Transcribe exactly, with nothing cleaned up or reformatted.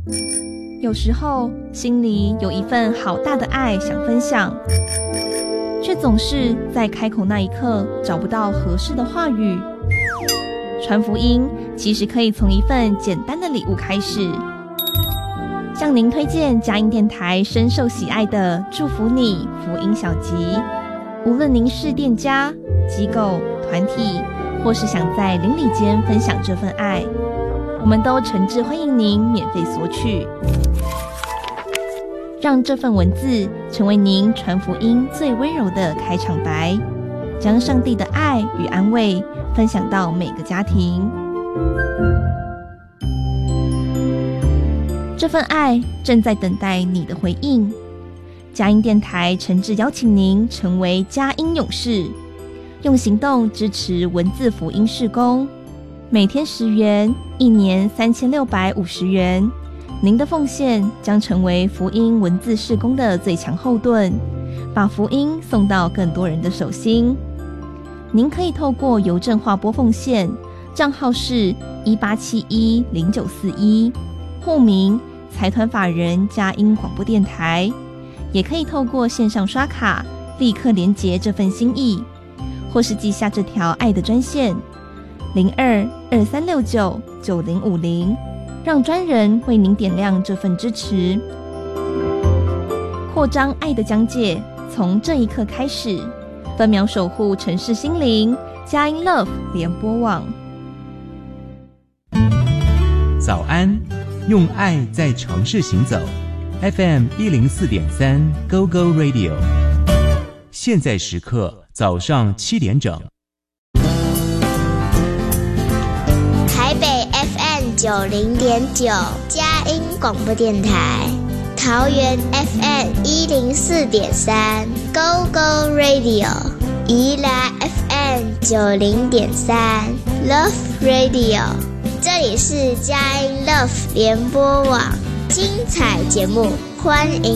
有时候心里有一份好大的爱想分享，却总是在开口那一刻找不到合适的话语。传福音其实可以从一份简单的礼物开始。向您推荐佳音电台深受喜爱的祝福你福音小集，无论您是店家、机构、团体，或是想在邻里间分享这份爱，我们都诚挚欢迎您免费索取。让这份文字成为您传福音最温柔的开场白，将上帝的爱与安慰分享到每个家庭。这份爱正在等待你的回应。佳音电台诚挚邀请您成为佳音勇士，用行动支持文字福音事工，每天十元，一年三千六百五十元。您的奉献将成为福音文字事工的最强后盾，把福音送到更多人的手心。您可以透过邮政划拨奉献，账号是一八七一零九四一，户名财团法人佳音广播电台，也可以透过线上刷卡立刻连结这份心意，或是记下这条爱的专线零二二三六九九零五零，让专人为您点亮这份支持。扩张爱的疆界，从这一刻开始，分秒守护城市心灵，佳音 Love 联播网。 早安，用爱在城市行走。F M 一零四点三 Go Go Radio， 现在时刻早上七点整。 台北 F M 九零点九佳音广播电台，桃园 F M 一零四点三 Go Go Radio， 宜兰 F M 九零点三 Love Radio。这里是佳音 Love 联播网，精彩节目欢迎